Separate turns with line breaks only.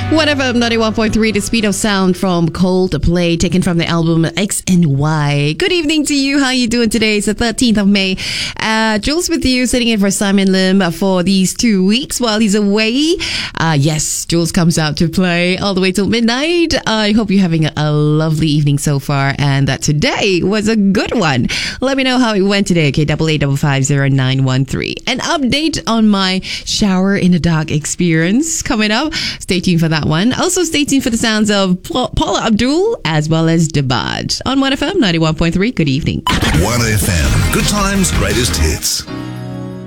1FM 91.3, the speed of sound from Coldplay, taken from the album X and Y. Good evening to you. How are you doing today? It's the 13th of May. Jules with you, sitting in for Simon Lim for these 2 weeks while he's away. Yes, Jules comes out to play all the way till midnight. I hope you're having a lovely evening so far and that today was a good one. Let me know how it went today. Okay, 88550913. An update on my shower in the dark experience coming up. Stay tuned for that one. Also, stay tuned for the sounds of Paula Abdul as well as Debad on 1FM 91.3. Good evening.
1FM. Good times, greatest hits.